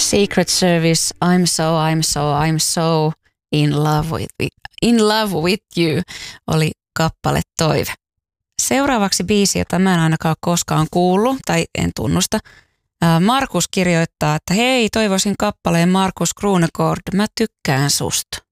Secret Service, I'm so in love with you oli kappale Toive. Seuraavaksi biisi, jota mä en ainakaan koskaan kuullut tai en tunnusta. Markus kirjoittaa, että hei, toivoisin kappaleen Markus Krunegård, mä tykkään susta.